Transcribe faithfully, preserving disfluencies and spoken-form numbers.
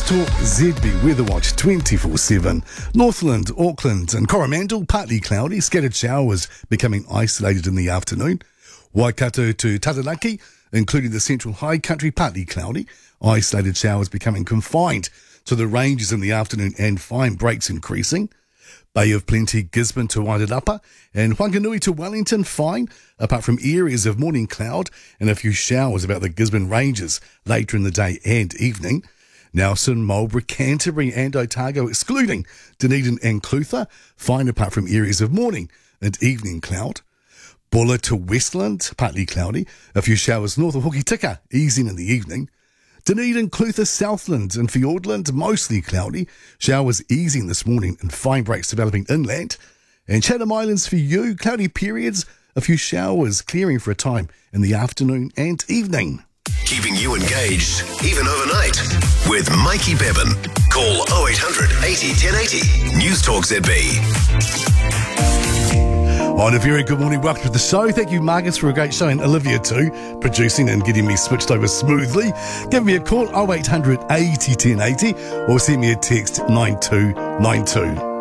Newstalk Z B Weather Watch twenty-four seven. Northland, Auckland and Coromandel, partly cloudy, scattered showers becoming isolated in the afternoon. Waikato to Taranaki, including the central high country, partly cloudy, isolated showers becoming confined to the ranges in the afternoon and fine breaks increasing. Bay of Plenty, Gisborne to Wairarapa, and Whanganui to Wellington, fine, apart from areas of morning cloud and a few showers about the Gisborne ranges later in the day and evening. Nelson, Marlborough, Canterbury and Otago, excluding Dunedin and Clutha, fine apart from areas of morning and evening cloud. Bulla to Westland, partly cloudy, a few showers north of Hokitika, easing in the evening. Dunedin, Clutha, Southland and Fiordland, mostly cloudy, showers easing this morning and fine breaks developing inland. And Chatham Islands for you, cloudy periods, a few showers clearing for a time in the afternoon and evening. Keeping you engaged, even overnight, with Mikey Bevan. Call oh eight hundred eighty ten eighty. Newstalk Z B. On a very good morning, welcome to the show. Thank you, Marcus, for a great show, and Olivia too, producing and getting me switched over smoothly. Give me a call, oh eight hundred eighty ten eighty, or send me a text nine two nine two.